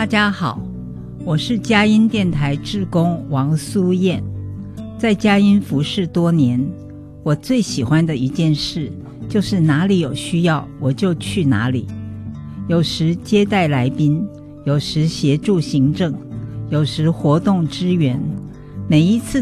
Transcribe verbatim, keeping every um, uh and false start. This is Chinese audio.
大家好，我是佳音电台志工王苏燕。在佳音服侍多年，我最喜欢的一件事就是哪里有需要我就去哪里，有时接待来宾，有时协助行政，有时活动支援。每一次